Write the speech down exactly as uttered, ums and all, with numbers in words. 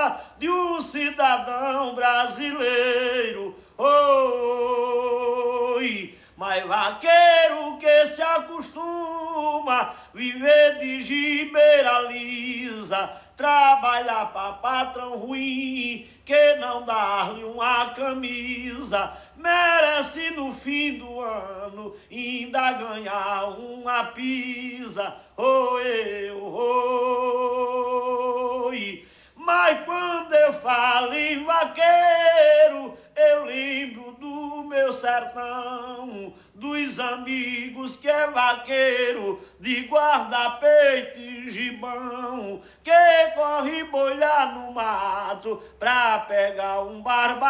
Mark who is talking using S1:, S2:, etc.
S1: vida de um cidadão brasileiro. Oi, mas vaqueiro que se acostuma viver de gibeira lisa, trabalhar pra patrão ruim que não dá-lhe uma camisa, merece no fim do ano ainda ganhar uma pisa. Oi, oi, mas quando eu falo em vaqueiro, eu lembro do meu sertão, dos amigos que é vaqueiro, de guarda-peito e gibão, que corre bolhar no mato pra pegar um barba.